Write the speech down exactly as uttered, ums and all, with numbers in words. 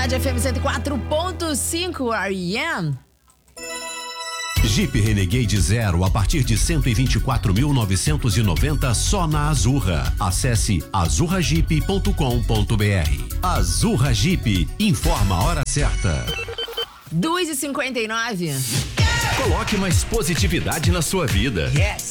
Cidade F M cento e quatro ponto cinco, R E M. Jeep Renegade Zero a partir de cento e vinte e quatro mil novecentos e noventa só na Azurra. Acesse azurra jeep ponto com ponto br. Azurra Jeep, informa a hora certa. duas e cinquenta e nove. Coloque mais positividade na sua vida. Yes.